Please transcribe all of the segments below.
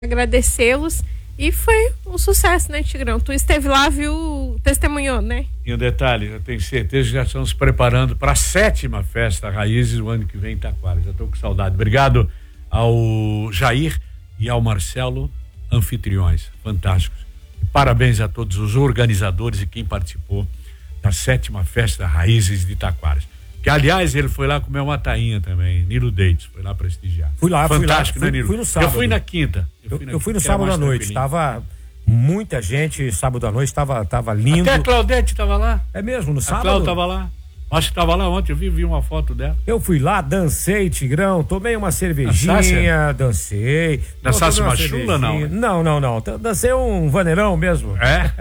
agradecê-los e foi um sucesso, né, Tigrão? Tu esteve lá, viu, testemunhou, né? E um detalhe, eu tenho certeza que já estamos se preparando para a 7ª Festa Raízes o ano que vem em Taquara. Já estou com saudade. Obrigado ao Jair e ao Marcelo, anfitriões fantásticos. E parabéns a todos os organizadores e quem participou da 7ª Festa Raízes de Taquaras. Que, aliás, ele foi lá comer uma tainha também. Nilo Dates foi lá prestigiar. Fui lá, fantástico, né, Nilo? Fui no sábado. Eu fui na quinta. Eu fui no sábado à noite. Tava muita gente, sábado à noite, tava lindo. Até a Claudete tava lá. É mesmo, no sábado? A Cláudia tava lá. Acho que tava lá ontem, eu vi uma foto dela. Eu fui lá, dancei, Tigrão, tomei uma cervejinha, dancei. Dançasse uma chula, não? Não. Dancei um vaneirão mesmo.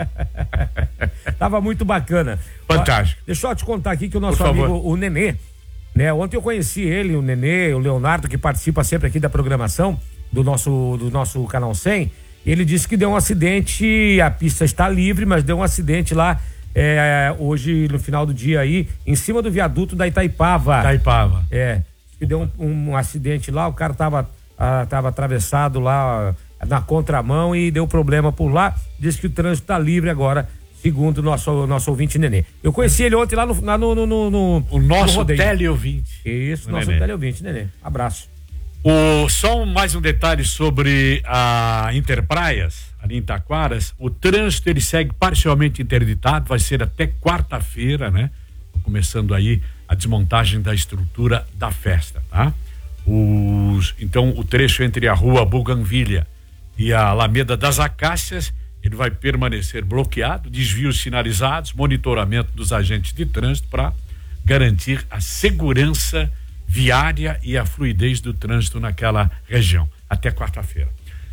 É? Tava muito bacana. Fantástico. Deixa eu te contar aqui que o nosso amigo, o Nenê, né? Ontem eu conheci ele, o Nenê, o Leonardo, que participa sempre aqui da programação do nosso Canal 100. Ele disse que deu um acidente, a pista está livre, mas deu um acidente lá hoje no final do dia aí, em cima do viaduto da Itaipava. Que deu um acidente lá, o cara tava atravessado lá na contramão e deu problema por lá. Diz que o trânsito tá livre agora, segundo o nosso ouvinte Nenê. Eu conheci ele ontem lá no o nosso teleouvinte. Isso, nosso teleouvinte, Nenê. Abraço. Só mais um detalhe sobre a Interpraias, ali em Taquaras. O trânsito ele segue parcialmente interditado, vai ser até quarta-feira, né? Começando aí a desmontagem da estrutura da festa, tá? Então o trecho entre a rua Bougainvillea e a Alameda das Acácias, ele vai permanecer bloqueado, desvios sinalizados, monitoramento dos agentes de trânsito para garantir a segurança viária e a fluidez do trânsito naquela região, até quarta-feira.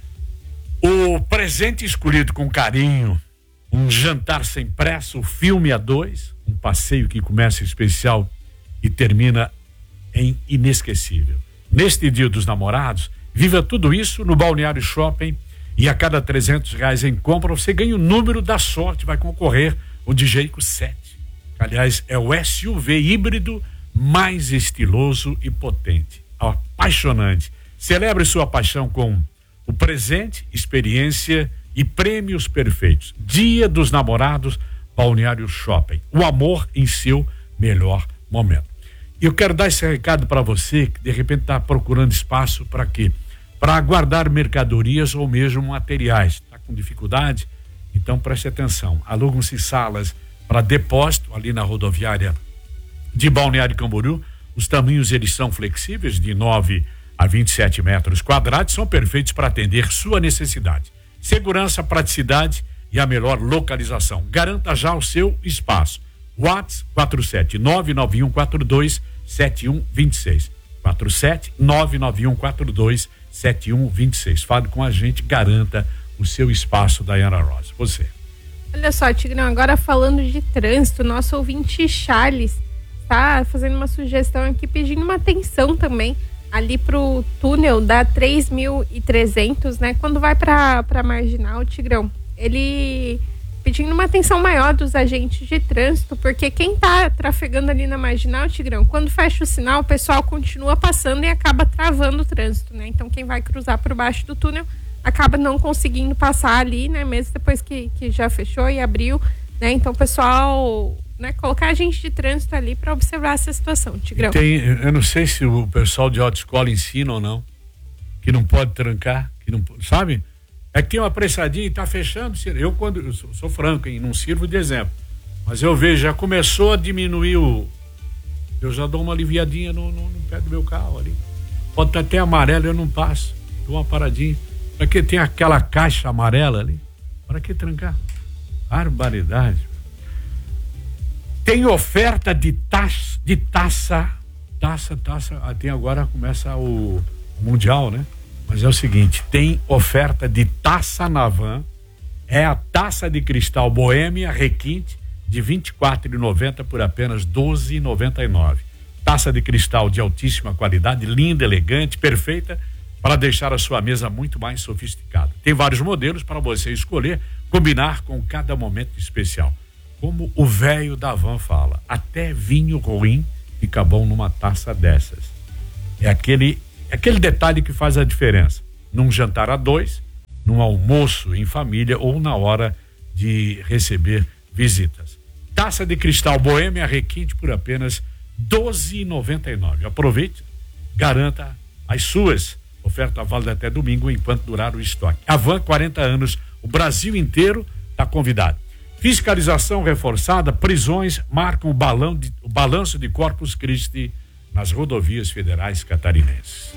O presente escolhido com carinho, um jantar sem pressa, o filme a dois, um passeio que começa especial e termina em inesquecível. Neste Dia dos Namorados, viva tudo isso no Balneário Shopping e a cada R$300 em compra você ganha o número da sorte, vai concorrer o Djayco 7. Aliás, é o SUV híbrido mais estiloso e potente, apaixonante. Celebre sua paixão com o presente, experiência e prêmios perfeitos. Dia dos Namorados, Balneário Shopping. O amor em seu melhor momento. E eu quero dar esse recado para você que de repente está procurando espaço para quê? Para guardar mercadorias ou mesmo materiais. Está com dificuldade? Então preste atenção. Alugam-se salas para depósito ali na rodoviária de Balneário Camboriú. Os tamanhos eles são flexíveis, de 9 a 27 metros quadrados, são perfeitos para atender sua necessidade. Segurança, praticidade e a melhor localização. Garanta já o seu espaço. WhatsApp 47991427126. 47991427126. Fale com a gente, garanta o seu espaço, Dayana Rosa. Você. Olha só, Tigrão, agora falando de trânsito, nosso ouvinte Charles tá fazendo uma sugestão aqui, pedindo uma atenção também ali pro túnel da 3.300, né? Quando vai pra Marginal, Tigrão, ele pedindo uma atenção maior dos agentes de trânsito, porque quem tá trafegando ali na Marginal, Tigrão, quando fecha o sinal, o pessoal continua passando e acaba travando o trânsito, né? Então quem vai cruzar por baixo do túnel acaba não conseguindo passar ali, né? Mesmo depois que já fechou e abriu, né? Então o pessoal, né, colocar agente de trânsito ali para observar essa situação, Tigrão. Eu não sei se o pessoal de autoescola ensina ou não, que não pode trancar, que não, sabe? É que tem uma apressadinha e tá fechando. Eu sou franco, hein, não sirvo de exemplo, mas eu vejo, já começou a diminuir eu já dou uma aliviadinha no pé do meu carro ali. Pode estar até amarelo, eu não passo, dou uma paradinha. Para que tem aquela caixa amarela ali? Para que trancar? Barbaridade. Tem oferta de taça. Tem agora, começa o Mundial, né? Mas é o seguinte, tem oferta de taça na van. É a taça de cristal Boêmia Requinte de R$ 24,90 por apenas R$ 12,99. Taça de cristal de altíssima qualidade, linda, elegante, perfeita para deixar a sua mesa muito mais sofisticada. Tem vários modelos para você escolher, combinar com cada momento especial. Como o velho da van fala, até vinho ruim fica bom numa taça dessas. É aquele detalhe que faz a diferença. Num jantar a dois, num almoço em família ou na hora de receber visitas. Taça de cristal Boêmia Requinte por apenas R$12,99. Aproveite, garanta as suas. Oferta válida até domingo enquanto durar o estoque. Avan, 40 anos, o Brasil inteiro está convidado. Fiscalização reforçada, prisões marcam o balanço de Corpus Christi nas rodovias federais catarinenses.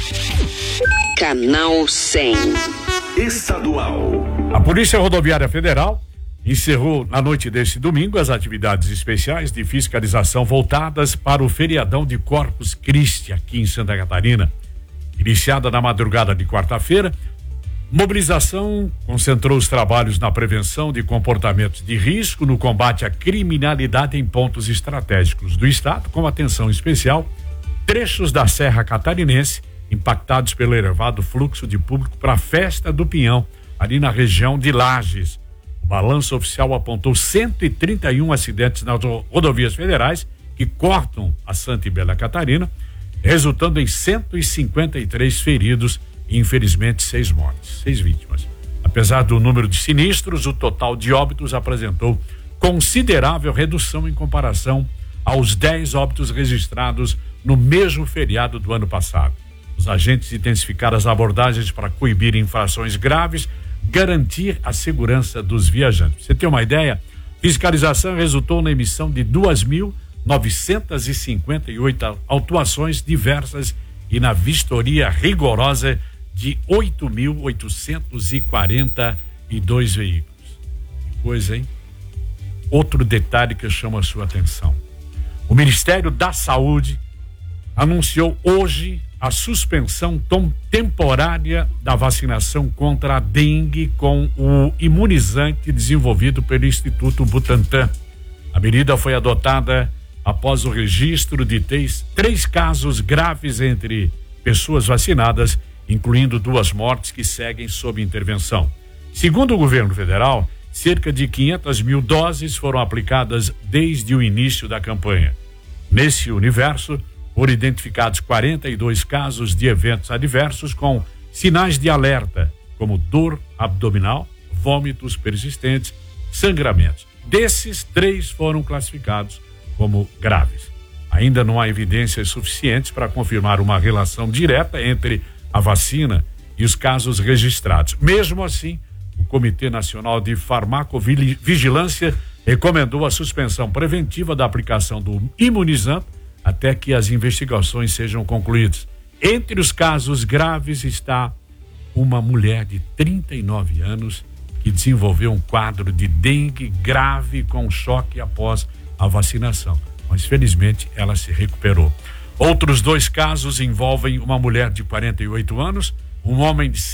Canal 100 Estadual. A Polícia Rodoviária Federal encerrou na noite deste domingo as atividades especiais de fiscalização voltadas para o feriadão de Corpus Christi aqui em Santa Catarina. Iniciada na madrugada de quarta-feira, mobilização concentrou os trabalhos na prevenção de comportamentos de risco, no combate à criminalidade em pontos estratégicos do estado, com atenção especial trechos da Serra Catarinense impactados pelo elevado fluxo de público para a Festa do Pinhão, ali na região de Lages. O balanço oficial apontou 131 acidentes nas rodovias federais que cortam a Santa e Bela Catarina, resultando em 153 feridos e, infelizmente, 6 mortes, 6 vítimas. Apesar do número de sinistros, o total de óbitos apresentou considerável redução em comparação aos 10 óbitos registrados no mesmo feriado do ano passado. Os agentes intensificaram as abordagens para coibir infrações graves, garantir a segurança dos viajantes. Pra você ter uma ideia, fiscalização resultou na emissão de 2.958 autuações diversas e na vistoria rigorosa de 8.842 veículos. Que coisa, hein? Outro detalhe que chama a sua atenção. O Ministério da Saúde anunciou hoje a suspensão temporária da vacinação contra a dengue com o imunizante desenvolvido pelo Instituto Butantan. A medida foi adotada após o registro de 3 casos graves entre pessoas vacinadas, incluindo 2 mortes que seguem sob intervenção. Segundo o governo federal, cerca de 500 mil doses foram aplicadas desde o início da campanha. Nesse universo, foram identificados 42 casos de eventos adversos com sinais de alerta, como dor abdominal, vômitos persistentes, sangramentos. Desses, 3 foram classificados como graves. Ainda não há evidências suficientes para confirmar uma relação direta entre a vacina e os casos registrados. Mesmo assim, o Comitê Nacional de Farmacovigilância recomendou a suspensão preventiva da aplicação do imunizante até que as investigações sejam concluídas. Entre os casos graves está uma mulher de 39 anos que desenvolveu um quadro de dengue grave com choque após a vacinação, mas felizmente ela se recuperou. Outros 2 casos envolvem uma mulher de 48 anos, um homem de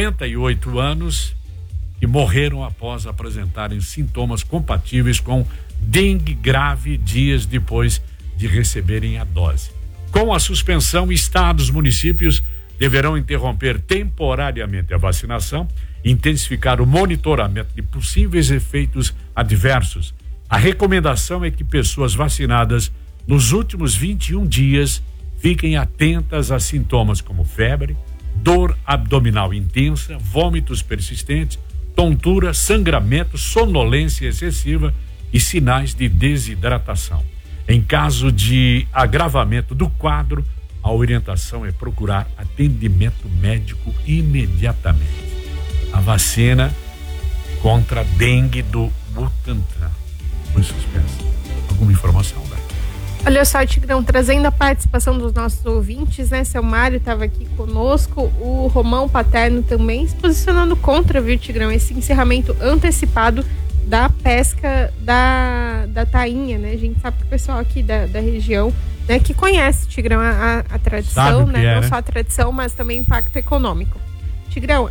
58 anos que morreram após apresentarem sintomas compatíveis com dengue grave dias depois de receberem a dose. Com a suspensão, estados e municípios deverão interromper temporariamente a vacinação, intensificar o monitoramento de possíveis efeitos adversos. A recomendação é que pessoas vacinadas nos últimos 21 dias fiquem atentas a sintomas como febre, dor abdominal intensa, vômitos persistentes, tontura, sangramento, sonolência excessiva e sinais de desidratação. Em caso de agravamento do quadro, a orientação é procurar atendimento médico imediatamente. A vacina contra a dengue do Butantan foi suspensa. Alguma informação, né? Olha só, Tigrão, trazendo a participação dos nossos ouvintes, né? Seu Mário estava aqui conosco, o Romão Paterno também se posicionando contra, viu, Tigrão, esse encerramento antecipado da pesca da tainha, né? A gente sabe que o pessoal aqui da região, né, que conhece, Tigrão, a tradição, né? Não só a tradição, mas também o impacto econômico. Tigrão,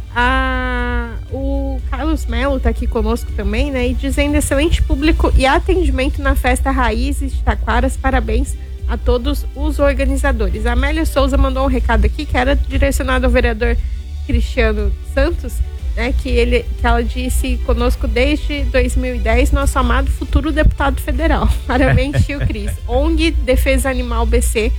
o Carlos Melo tá aqui conosco também, né? E dizendo excelente público e atendimento na festa Raízes de Taquaras, parabéns a todos os organizadores. A Amélia Souza mandou um recado aqui que era direcionado ao vereador Cristiano Santos, né, que ela disse conosco desde 2010, nosso amado futuro deputado federal. Parabéns, tio Cris. ONG Defesa Animal BC,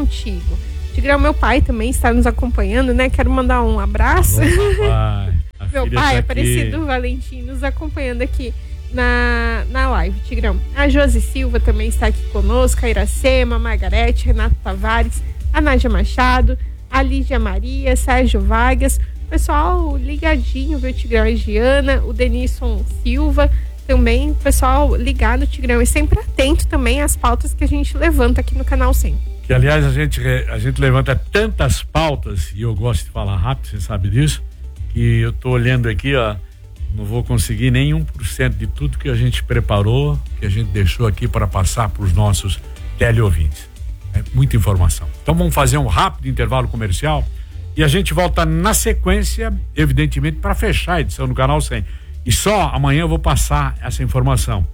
contigo. Tigrão, meu pai também está nos acompanhando, né? Quero mandar um abraço. Alô, papai. A Meu pai, Aparecido Valentim, nos acompanhando aqui na live, Tigrão. A Josi Silva também está aqui conosco, a Iracema, a Margarete, Renato Tavares, a Nádia Machado, a Lígia Maria, Sérgio Vargas, pessoal ligadinho, viu, Tigrão? A Giana, o Denilson Silva, também, pessoal ligado, Tigrão, e sempre atento também às pautas que a gente levanta aqui no Canal 100. Que, aliás, a gente levanta tantas pautas, e eu gosto de falar rápido, você sabe disso, que eu tô olhando aqui, ó, não vou conseguir nem 1% de tudo que a gente preparou, que a gente deixou aqui para passar para os nossos teleouvintes. É muita informação. Então vamos fazer um rápido intervalo comercial e a gente volta na sequência, evidentemente, para fechar a edição do Canal 100. E só amanhã eu vou passar essa informação.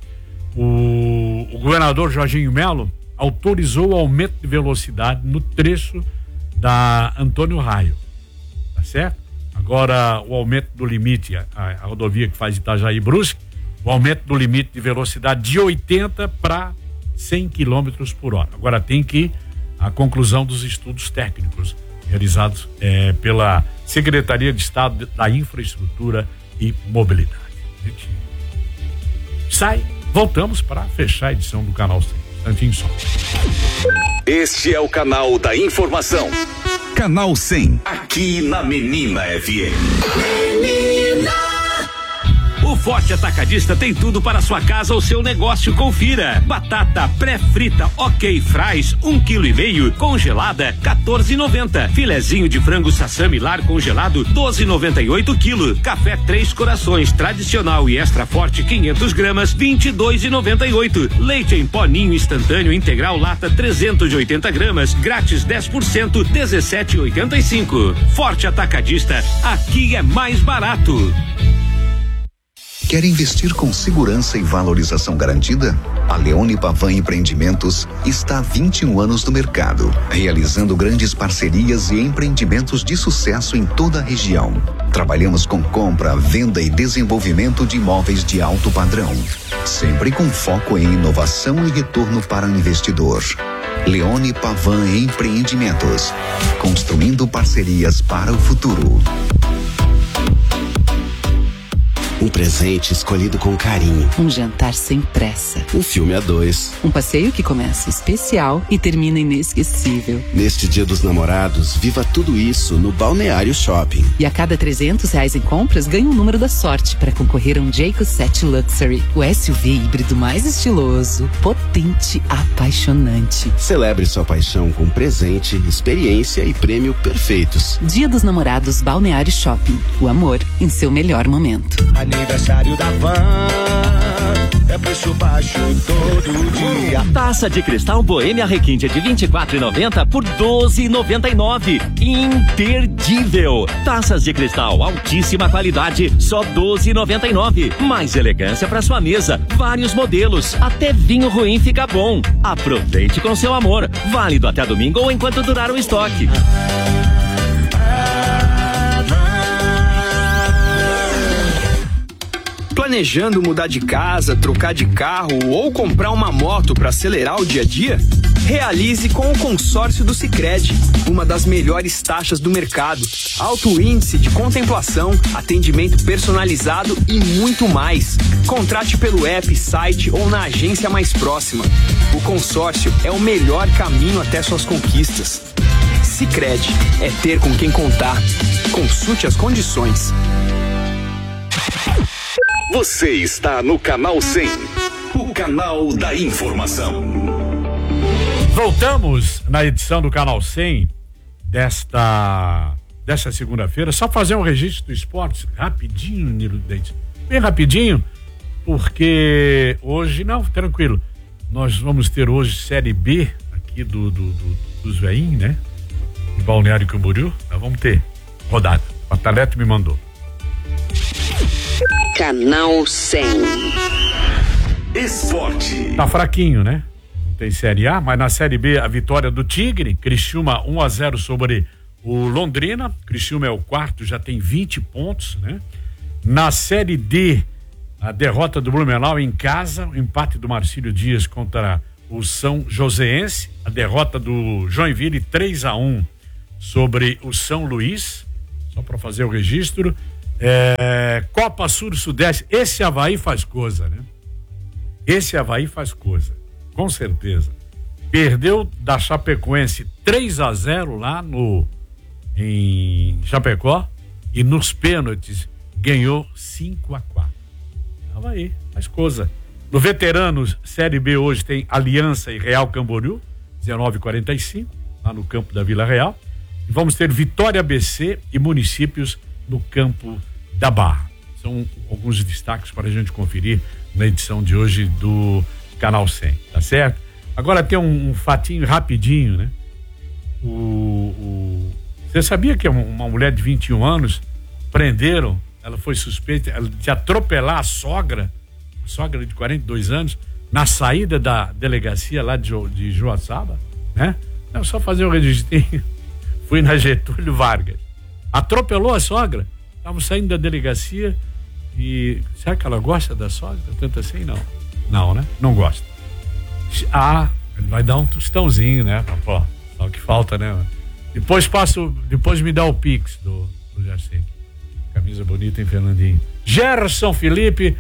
O governador Jorginho Melo autorizou o aumento de velocidade no trecho da Antônio Raio. Tá certo? Agora, o aumento do limite, a rodovia que faz Itajaí Brusque, o aumento do limite de velocidade de 80 para 100 km por hora. Agora tem que a conclusão dos estudos técnicos realizados pela Secretaria de Estado da Infraestrutura e Mobilidade. A gente sai, voltamos para fechar a edição do Canal 100. Instantinho só. Este é o canal da informação. Canal 100, aqui na Menina FM. Menina! O Forte Atacadista tem tudo para sua casa ou seu negócio. Confira: batata pré-frita OK Fries 1,5 kg congelada 14,90. Filezinho de frango Sassami Lar congelado 12,98 kg. Café Três Corações tradicional e extra forte 500 gramas 22,98. Leite em pó ninho instantâneo integral lata 380 gramas grátis 10% 17,85. Forte Atacadista, aqui é mais barato. Quer investir com segurança e valorização garantida? A Leone Pavan Empreendimentos está há 21 anos no mercado, realizando grandes parcerias e empreendimentos de sucesso em toda a região. Trabalhamos com compra, venda e desenvolvimento de imóveis de alto padrão, sempre com foco em inovação e retorno para o investidor. Leone Pavan Empreendimentos, construindo parcerias para o futuro. Um presente escolhido com carinho. Um jantar sem pressa. Um filme a dois. Um passeio que começa especial e termina inesquecível. Neste Dia dos Namorados, viva tudo isso no Balneário Shopping. E a cada R$300 em compras, ganha um número da sorte para concorrer a um Jayco 7 Luxury. O SUV híbrido mais estiloso, potente, apaixonante. Celebre sua paixão com presente, experiência e prêmio perfeitos. Dia dos Namorados Balneário Shopping. O amor em seu melhor momento. Aniversário da Van, é preço baixo todo dia. Taça de cristal Boêmia Requinte de R$24,90 por R$12,99. Imperdível. Taças de cristal altíssima qualidade, só R$12,99. Mais elegância para sua mesa, vários modelos, até vinho ruim fica bom. Aproveite com seu amor. Válido até domingo ou enquanto durar o estoque. Planejando mudar de casa, trocar de carro ou comprar uma moto para acelerar o dia a dia? Realize com o consórcio do Sicredi, uma das melhores taxas do mercado, alto índice de contemplação, atendimento personalizado e muito mais. Contrate pelo app, site ou na agência mais próxima. O consórcio é o melhor caminho até suas conquistas. Sicredi, é ter com quem contar. Consulte as condições. Você está no Canal 100, o canal da informação. Voltamos na edição do Canal 100 desta segunda-feira. Só fazer um registro do esporte rapidinho, Nilo Dente. Bem rapidinho, porque hoje, não, tranquilo, nós vamos ter hoje Série B aqui dos veinhos, né? De Balneário Camboriú. Nós vamos ter rodada. O Ataleto me mandou. Canal 100 Esporte. Tá fraquinho, né? Não tem Série A, mas na Série B a vitória do Tigre, Criciúma 1-0 sobre o Londrina. Criciúma é o quarto, já tem 20 pontos, né? Na Série D, a derrota do Blumenau em casa, o empate do Marcílio Dias contra o São Joséense, a derrota do Joinville 3-1 sobre o São Luís, só para fazer o registro. Copa Sul-Sudeste, esse Avaí faz coisa, né? Esse Avaí faz coisa, com certeza. Perdeu da Chapecoense 3-0 lá em Chapecó e nos pênaltis ganhou 5-4. Avaí faz coisa. No Veteranos, Série B hoje tem Aliança e Real Camboriú, 19h45, lá no campo da Vila Real. E vamos ter Vitória BC e Municípios no campo da Barra. São alguns destaques para a gente conferir na edição de hoje do Canal 100, tá certo? Agora tem um fatinho rapidinho, né? Você sabia que uma mulher de 21 anos prenderam, ela foi suspeita de atropelar a sogra de 42 anos, na saída da delegacia lá de Joaçaba, né? Não, só fazer um registrinho. Fui na Getúlio Vargas. Atropelou a sogra. Estavam saindo da delegacia e... Será que ela gosta da sogra? Tanto assim, não. Não, né? Não gosta. Ele vai dar um tostãozinho, né? Pô, só o que falta, né? Depois me dá o Pix do Jarcinho. Camisa bonita, hein, Fernandinho? Gerson Felipe,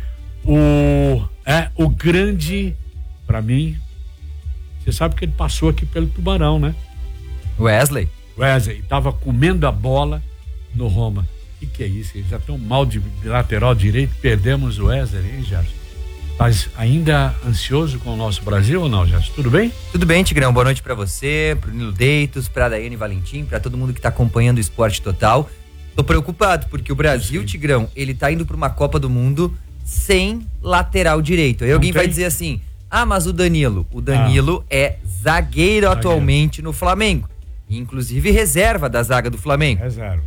o grande, pra mim, você sabe que ele passou aqui pelo Tubarão, né? Wesley, tava comendo a bola no Roma. O que é isso? Eles já estão mal de lateral direito, perdemos o Wesley, hein, Gerson? Mas ainda ansioso com o nosso Brasil ou não, Gerson? Tudo bem? Tudo bem, Tigrão. Boa noite pra você, pro Nilo Deitos, pra Daiane Valentim, pra todo mundo que tá acompanhando o Esporte Total. Tô preocupado, porque o Brasil, Tigrão, ele tá indo pra uma Copa do Mundo sem lateral direito. Aí alguém vai dizer assim, mas o Danilo é zagueiro atualmente no Flamengo. Inclusive reserva da zaga do Flamengo. Reserva.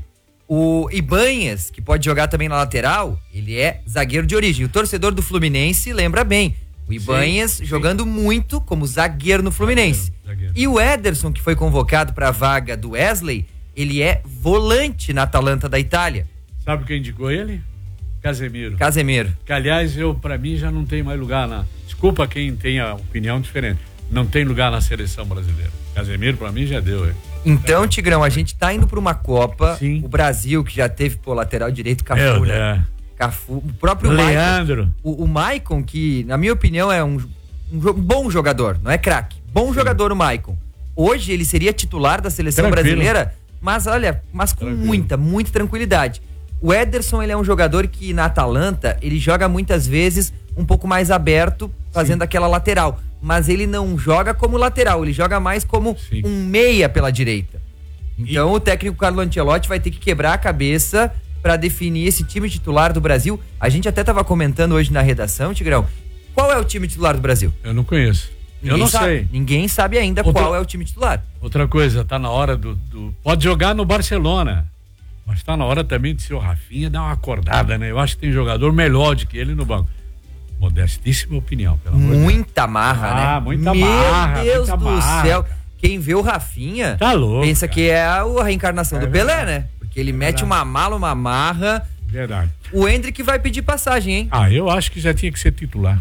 O Ibanhas, que pode jogar também na lateral, ele é zagueiro de origem. O torcedor do Fluminense lembra bem. O Ibanhas jogando muito como zagueiro no Fluminense. Zagueiro. E o Ederson, que foi convocado para a vaga do Wesley, ele é volante na Atalanta da Itália. Sabe quem indicou ele? Casemiro. Que aliás, pra mim já não tem mais lugar Desculpa quem tem a opinião diferente. Não tem lugar na seleção brasileira. Casemiro pra mim já deu, hein? Então, Tigrão, a gente tá indo pra uma Copa. Sim. O Brasil, que já teve lateral direito, Cafu, né? Cafu, o próprio Leandro. O Maicon, que na minha opinião é um bom jogador, não é craque. Bom jogador o Maicon. Hoje ele seria titular da seleção brasileira, mas com muita tranquilidade. O Ederson, ele é um jogador que na Atalanta, ele joga muitas vezes um pouco mais aberto, fazendo aquela lateral. Mas ele não joga como lateral, ele joga mais como um meia pela direita. Então o técnico Carlo Ancelotti vai ter que quebrar a cabeça para definir esse time titular do Brasil. A gente até estava comentando hoje na redação, Tigrão, qual é o time titular do Brasil? Eu não conheço. Eu não sei. Ninguém sabe ainda qual é o time titular. Outra coisa, tá na hora pode jogar no Barcelona, mas tá na hora também de ser o Rafinha dar uma acordada, né? Eu acho que tem jogador melhor do que ele no banco. Modestíssima opinião, pelo amor de Deus. Muita marra, né? Muita marra. Meu Deus do céu. Quem vê o Rafinha tá louco, pensa que é a reencarnação do Pelé, né? Porque ele mete uma mala, uma marra. Verdade. O Endrick vai pedir passagem, hein? Eu acho que já tinha que ser titular.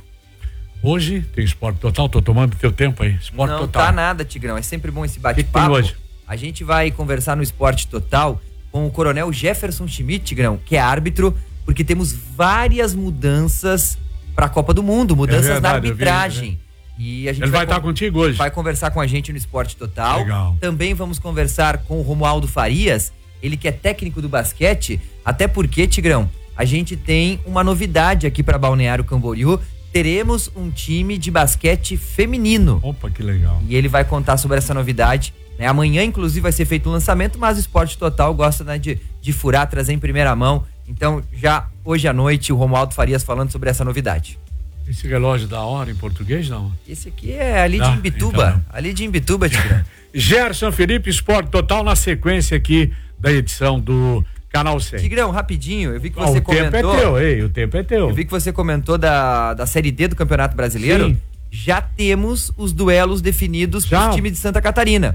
Hoje tem Esporte Total, tô tomando teu tempo aí. Esporte Não Total. Tá nada, Tigrão. É sempre bom esse bate-papo. Que hoje? A gente vai conversar no Esporte Total com o Coronel Jefferson Schmidt, Tigrão, que é árbitro, porque temos várias mudanças para a Copa do Mundo, mudanças na arbitragem. E a gente ele vai estar contigo hoje. Vai conversar com a gente no Esporte Total. Legal. Também vamos conversar com o Romualdo Farias, ele que é técnico do basquete, até porque, Tigrão, a gente tem uma novidade aqui para Balneário Camboriú. Teremos um time de basquete feminino. Opa, que legal. E ele vai contar sobre essa novidade, né? Amanhã, inclusive, vai ser feito o lançamento, mas o Esporte Total gosta, né, de furar, trazer em primeira mão. Então, já hoje à noite, o Romualdo Farias falando sobre essa novidade. Esse relógio da hora em português, não? Esse aqui é ali de Imbituba. Então. Ali de Imbituba, Tigrão. Gerson Felipe, Esporte Total, na sequência aqui da edição do Canal 100. Tigrão, rapidinho, eu vi que você comentou... O tempo é teu. Eu vi que você comentou da Série D do Campeonato Brasileiro. Sim. Já temos os duelos definidos para o time de Santa Catarina.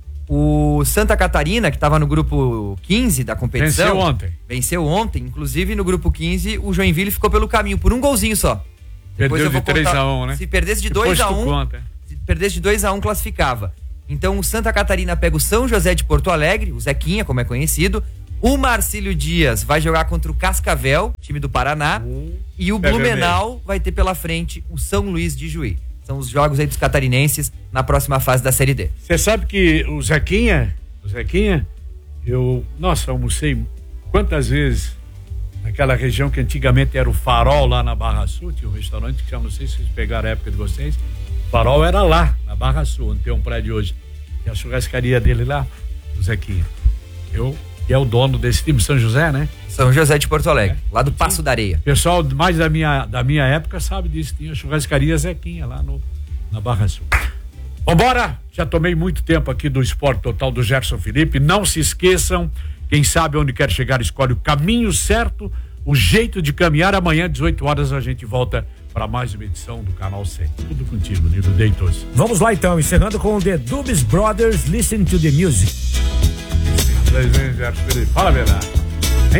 O Santa Catarina, que estava no grupo 15 da competição... Venceu ontem. Inclusive, no grupo 15, o Joinville ficou pelo caminho, por um golzinho só. Perdeu de 3-1, né? Se perdesse de 2-1, perdesse de 2-1, classificava. Então, o Santa Catarina pega o São José de Porto Alegre, o Zequinha, como é conhecido. O Marcílio Dias vai jogar contra o Cascavel, time do Paraná. E o Blumenau vai ter pela frente o São Luís de Juí. São os jogos aí dos catarinenses na próxima fase da Série D. Você sabe que o Zequinha, eu almocei quantas vezes naquela região que antigamente era o Farol, lá na Barra Sul, tinha um restaurante que eu não sei se vocês pegaram a época de vocês. O Farol era lá, na Barra Sul, onde tem um prédio hoje. Tem a churrascaria dele lá, o Zequinha. Que é o dono desse time, São José, né? São José de Porto Alegre, lá do Passo da Areia. Pessoal mais da minha época sabe disso, tinha a churrascaria Zequinha lá na Barra Sul. Vambora, já tomei muito tempo aqui do Esporte Total do Gerson Felipe, não se esqueçam, quem sabe onde quer chegar escolhe o caminho certo, o jeito de caminhar. Amanhã, 18 horas, a gente volta para mais uma edição do Canal 100. Tudo contigo, Nilo Deitos. Vamos lá então, encerrando com The Dubs Brothers, Listen to the Music. Fala a verdade.